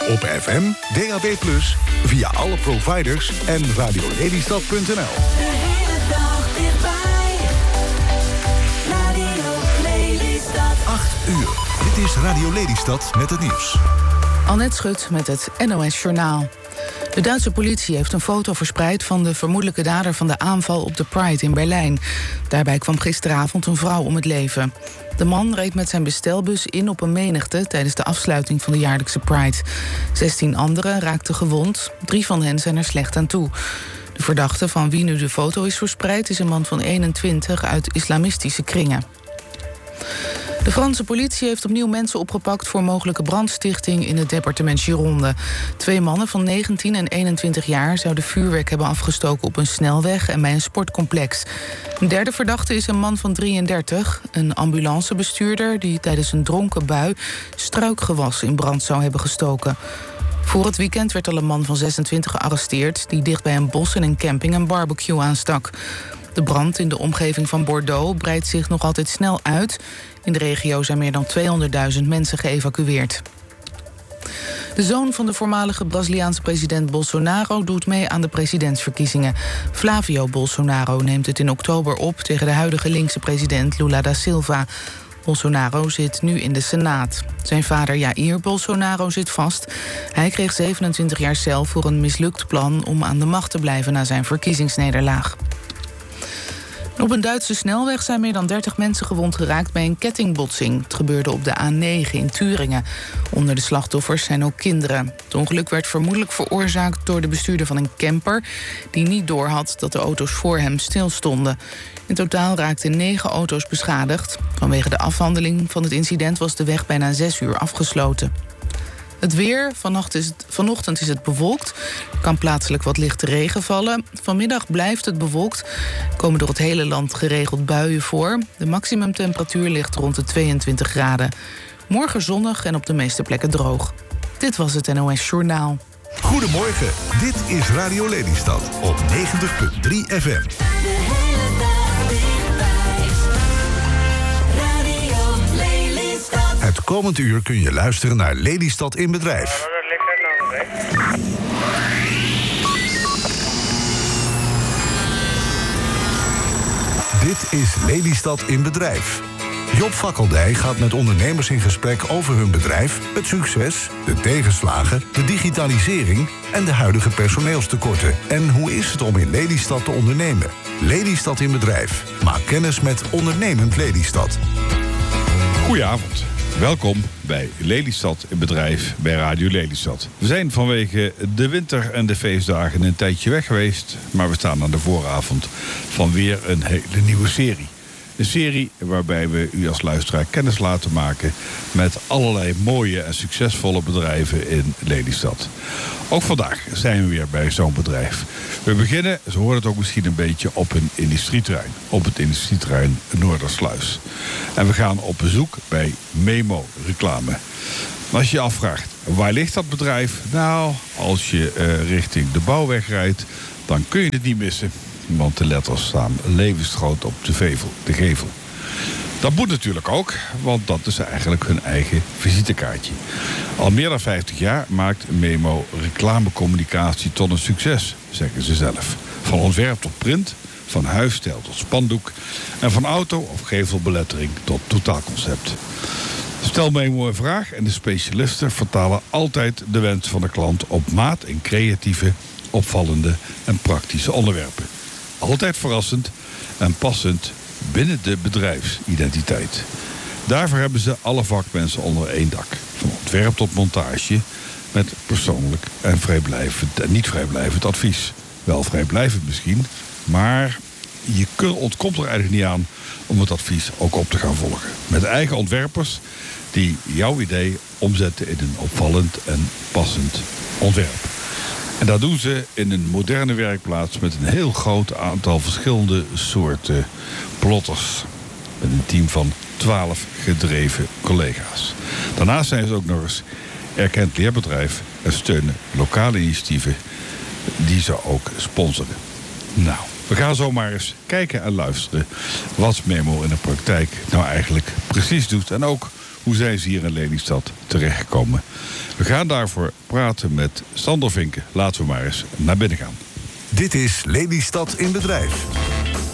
Op FM, DAB+, via alle providers en radiolelystad.nl. De hele dag dichtbij. Radio Lelystad. 8 uur. Dit is Radio Lelystad met het nieuws. Annette Schut met het NOS Journaal. De Duitse politie heeft een foto verspreid van de vermoedelijke dader van de aanval op de Pride in Berlijn. Daarbij kwam gisteravond een vrouw om het leven. De man reed met zijn bestelbus in op een menigte tijdens de afsluiting van de jaarlijkse Pride. 16 anderen raakten gewond, 3 van hen zijn er slecht aan toe. De verdachte van wie nu de foto is verspreid is een man van 21 uit islamistische kringen. De Franse politie heeft opnieuw mensen opgepakt voor mogelijke brandstichting in het departement Gironde. 2 mannen van 19 en 21 jaar zouden vuurwerk hebben afgestoken op een snelweg en bij een sportcomplex. Een derde verdachte is een man van 33, een ambulancebestuurder die tijdens een dronken bui struikgewas in brand zou hebben gestoken. Voor het weekend werd al een man van 26 gearresteerd die dicht bij een bos en een camping een barbecue aanstak. De brand in de omgeving van Bordeaux breidt zich nog altijd snel uit. In de regio zijn meer dan 200.000 mensen geëvacueerd. De zoon van de voormalige Braziliaanse president Bolsonaro doet mee aan de presidentsverkiezingen. Flavio Bolsonaro neemt het in oktober op tegen de huidige linkse president Lula da Silva. Bolsonaro zit nu in de Senaat. Zijn vader Jair Bolsonaro zit vast. Hij kreeg 27 jaar cel voor een mislukt plan om aan de macht te blijven na zijn verkiezingsnederlaag. Op een Duitse snelweg zijn meer dan 30 mensen gewond geraakt bij een kettingbotsing. Het gebeurde op de A9 in Thuringen. Onder de slachtoffers zijn ook kinderen. Het ongeluk werd vermoedelijk veroorzaakt door de bestuurder van een camper die niet doorhad dat de auto's voor hem stilstonden. In totaal raakten 9 auto's beschadigd. Vanwege de afhandeling van het incident was de weg bijna 6 uur afgesloten. Het weer, vanochtend is het bewolkt. Er kan plaatselijk wat lichte regen vallen. Vanmiddag blijft het bewolkt. Er komen door het hele land geregeld buien voor. De maximumtemperatuur ligt rond de 22 graden. Morgen zonnig en op de meeste plekken droog. Dit was het NOS Journaal. Goedemorgen, dit is Radio Lelystad op 90.3 FM. De hele dag dichtbij. Radio Lelystad. Het komend uur kun je luisteren naar Lelystad in Bedrijf. Dit is Lelystad in Bedrijf. Job Fakkeldij gaat met ondernemers in gesprek over hun bedrijf, het succes, de tegenslagen, de digitalisering en de huidige personeelstekorten. En hoe is het om in Lelystad te ondernemen? Lelystad in Bedrijf. Maak kennis met Ondernemend Lelystad. Goedenavond. Welkom bij Lelystad in Bedrijf bij Radio Lelystad. We zijn vanwege de winter en de feestdagen een tijdje weg geweest, maar we staan aan de vooravond van weer een hele nieuwe serie. Een serie waarbij we u als luisteraar kennis laten maken met allerlei mooie en succesvolle bedrijven in Lelystad. Ook vandaag zijn we weer bij zo'n bedrijf. We beginnen, ze horen het ook misschien een beetje, op een industrieterrein. Op het industrieterrein Noordersluis. En we gaan op bezoek bij Memo Reclame. En als je je afvraagt, waar ligt dat bedrijf? Nou, als je richting de Bouwweg rijdt, dan kun je het niet missen. Want de letters staan levensgroot op de gevel. Dat moet natuurlijk ook, want dat is eigenlijk hun eigen visitekaartje. Al meer dan 50 jaar maakt Memo reclamecommunicatie tot een succes, zeggen ze zelf. Van ontwerp tot print, van huisstijl tot spandoek en van auto- of gevelbelettering tot totaalconcept. Stel Memo een vraag en de specialisten vertalen altijd de wens van de klant op maat in creatieve, opvallende en praktische onderwerpen. Altijd verrassend en passend binnen de bedrijfsidentiteit. Daarvoor hebben ze alle vakmensen onder één dak. Van ontwerp tot montage met persoonlijk en vrijblijvend en niet vrijblijvend advies. Wel vrijblijvend misschien, maar je ontkomt er eigenlijk niet aan om het advies ook op te gaan volgen. Met eigen ontwerpers die jouw idee omzetten in een opvallend en passend ontwerp. En dat doen ze in een moderne werkplaats met een heel groot aantal verschillende soorten plotters. Met een team van 12 gedreven collega's. Daarnaast zijn ze ook nog eens erkend leerbedrijf en steunen lokale initiatieven die ze ook sponsoren. Nou, we gaan zomaar eens kijken en luisteren wat Memo in de praktijk nou eigenlijk precies doet. En ook hoe zijn ze hier in Lelystad terechtgekomen. We gaan daarvoor praten met Sander Vinken. Laten we maar eens naar binnen gaan. Dit is Lelystad in Bedrijf.